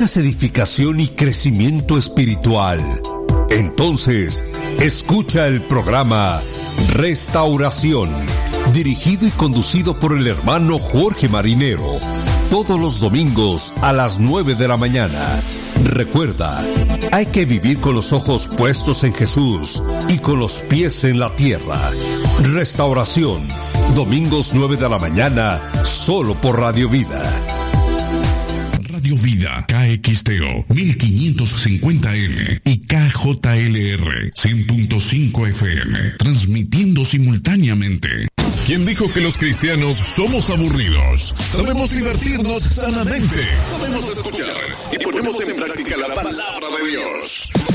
¿Buscas edificación y crecimiento espiritual? Entonces, escucha el programa Restauración, dirigido y conducido por el hermano Jorge Marinero, todos los domingos a las 9 de la mañana. Recuerda, hay que vivir con los ojos puestos en Jesús y con los pies en la tierra. Restauración, domingos 9 de la mañana, solo por Radio Vida. Radio Vida, KXTO 1550M y KJLR 100.5 FM, transmitiendo simultáneamente. ¿Quién dijo que los cristianos somos aburridos? Sabemos divertirnos sanamente, sabemos escuchar y ponemos en práctica la palabra de Dios.